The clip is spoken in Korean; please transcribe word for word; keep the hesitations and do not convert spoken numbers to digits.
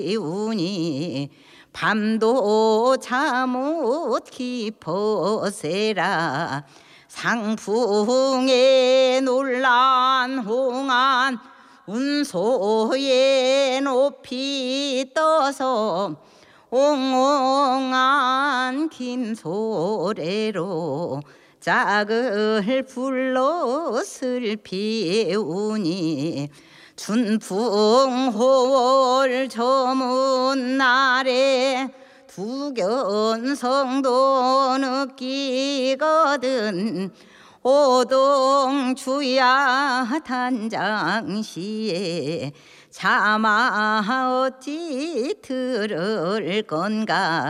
비우니 밤도 잠못 깊어세라. 상풍에 놀란 홍안 운소에 높이 떠서 옹옹한 긴 소래로 짝을 불러 슬피우니 춘풍호월 저문 날에 두견성도 느끼거든. 오동주야 단장시에 차마 어찌 들을 건가.